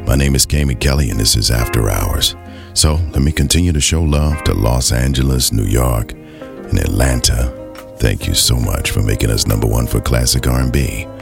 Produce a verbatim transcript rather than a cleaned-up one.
My name is Kamie Kelly, and this is After Hours. So let me continue to show love to Los Angeles, New York, and Atlanta. Thank you so much for making us number one for classic R and B.